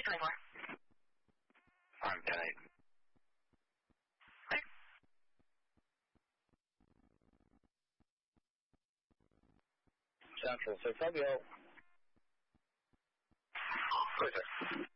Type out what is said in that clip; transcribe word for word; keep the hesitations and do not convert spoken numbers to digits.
twenty-four. I'm ten eight. Clear. Central six, I'll be out. Clear, sir.